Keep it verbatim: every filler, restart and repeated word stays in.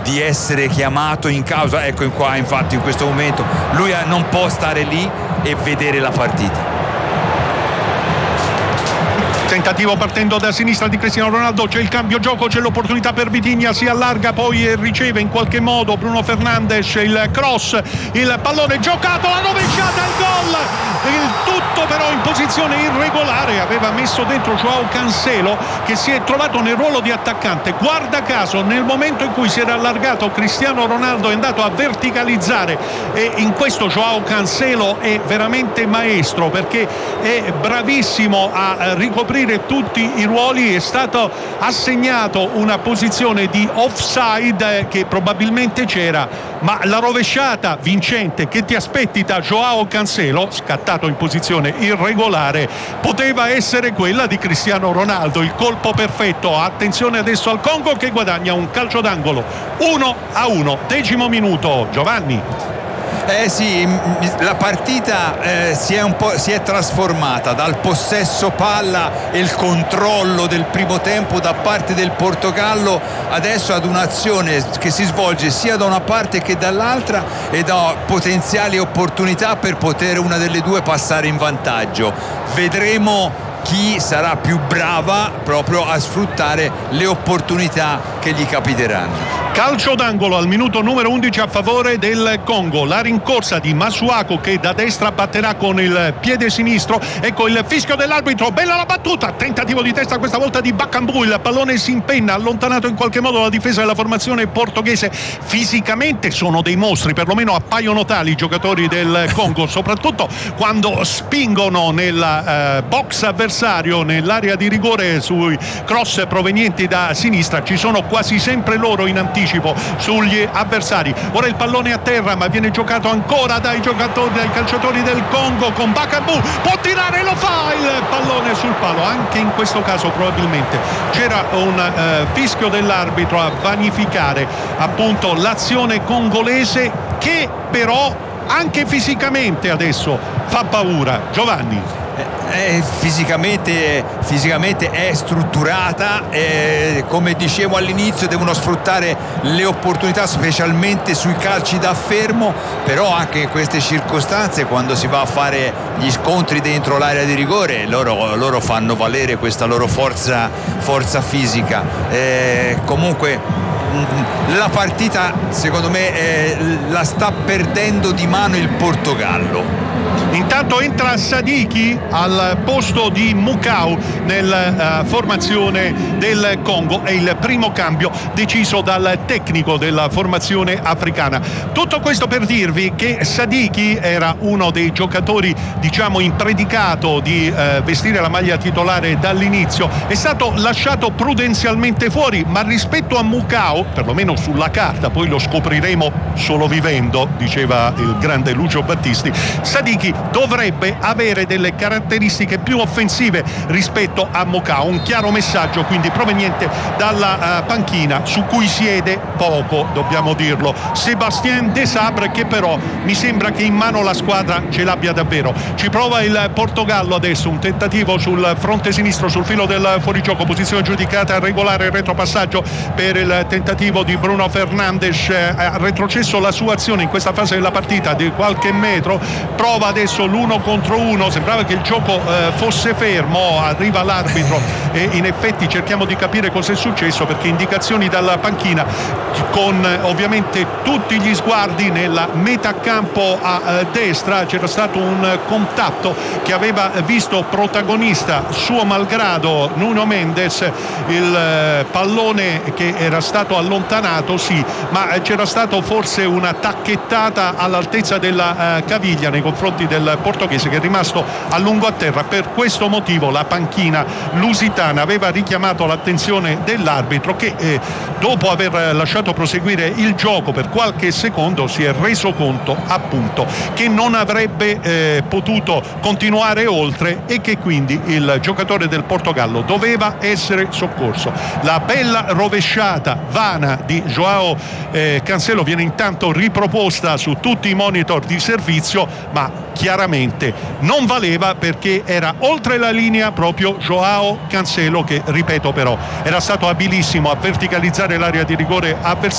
di essere chiamato in causa. Ecco qua, infatti in questo momento lui non può stare lì e vedere la partita. Tentativo partendo da sinistra di Cristiano Ronaldo, c'è il cambio gioco, c'è l'opportunità per Vitinha, si allarga, poi riceve in qualche modo Bruno Fernandes il cross, il pallone giocato, la rovesciata, il gol, il tutto però in posizione irregolare, aveva messo dentro Joao Cancelo che si è trovato nel ruolo di attaccante. Guarda caso, nel momento in cui si era allargato Cristiano Ronaldo è andato a verticalizzare, e in questo Joao Cancelo è veramente maestro, perché è bravissimo a ricoprire tutti i ruoli. È stato assegnato una posizione di offside che probabilmente c'era, ma la rovesciata vincente che ti aspetti da Joao Cancelo, scattato in posizione irregolare, poteva essere quella di Cristiano Ronaldo, il colpo perfetto. Attenzione adesso al Congo che guadagna un calcio d'angolo, uno a uno, decimo minuto. Giovanni. Eh sì, la partita eh, si è un po' si è trasformata dal possesso palla e il controllo del primo tempo da parte del Portogallo adesso ad un'azione che si svolge sia da una parte che dall'altra e da potenziali opportunità per poter una delle due passare in vantaggio. Vedremo chi sarà più brava proprio a sfruttare le opportunità che gli capiteranno. Calcio d'angolo al minuto numero undici a favore del Congo, la rincorsa di Masuaku che da destra batterà con il piede sinistro. Ecco il fischio dell'arbitro, bella la battuta, tentativo di testa questa volta di Bakambu, il pallone si impenna, allontanato in qualche modo la difesa della formazione portoghese. Fisicamente sono dei mostri, perlomeno appaiono tali i giocatori del Congo, soprattutto quando spingono nel eh, box avversario, nell'area di rigore, sui cross provenienti da sinistra. Ci sono quasi sempre loro in anticipo sugli avversari. Ora il pallone a terra, ma viene giocato ancora dai giocatori, dai calciatori del Congo con Bakambu, può tirare, lo fa, il pallone sul palo. Anche in questo caso probabilmente c'era un eh, fischio dell'arbitro a vanificare appunto l'azione congolese, che però anche fisicamente adesso fa paura. Giovanni. Eh, fisicamente, fisicamente è strutturata, eh, come dicevo all'inizio devono sfruttare le opportunità specialmente sui calci da fermo, però anche in queste circostanze quando si va a fare gli scontri dentro l'area di rigore loro, loro fanno valere questa loro forza, forza fisica. Eh, comunque la partita secondo me eh, la sta perdendo di mano il Portogallo. Intanto entra Sadiki al posto di Mukau nella uh, formazione del Congo, è il primo cambio deciso dal tecnico della formazione africana. Tutto questo per dirvi che Sadiki era uno dei giocatori diciamo impredicato di uh, vestire la maglia titolare dall'inizio, è stato lasciato prudenzialmente fuori, ma rispetto a Mukau, perlomeno sulla carta, poi lo scopriremo solo vivendo, diceva il grande Lucio Battisti, Sadiki dovrebbe avere delle caratteristiche più offensive rispetto a Mukau, un chiaro messaggio quindi proveniente dalla uh, panchina, su cui siede poco, dobbiamo dirlo, Sébastien Desabre, che però mi sembra che in mano la squadra ce l'abbia davvero. Ci prova il Portogallo adesso, un tentativo sul fronte sinistro sul filo del fuorigioco, posizione giudicata regolare, retropassaggio per il tentativo di Bruno Fernandes, ha retrocesso la sua azione in questa fase della partita di qualche metro, prova adesso l'uno contro uno, sembrava che il gioco eh, fosse fermo, arriva l'arbitro e in effetti cerchiamo di capire cosa è successo, perché indicazioni dalla panchina con eh, ovviamente tutti gli sguardi nella metà campo a eh, destra. C'era stato un eh, contatto che aveva visto protagonista suo malgrado Nuno Mendes, il eh, pallone che era stato allontanato sì, ma eh, c'era stato forse una tacchettata all'altezza della eh, caviglia nei confronti del portoghese, che è rimasto a lungo a terra. Per questo motivo la panchina lusitana aveva richiamato l'attenzione dell'arbitro, che eh, dopo aver lasciato proseguire il gioco per qualche secondo si è reso conto appunto che non avrebbe eh, potuto continuare oltre e che quindi il giocatore del Portogallo doveva essere soccorso. La bella rovesciata vana di Joao eh, Cancelo viene intanto riproposta su tutti i monitor di servizio, ma chiaramente non valeva, perché era oltre la linea proprio Joao Cancelo, che ripeto però era stato abilissimo a verticalizzare l'area di rigore avversaria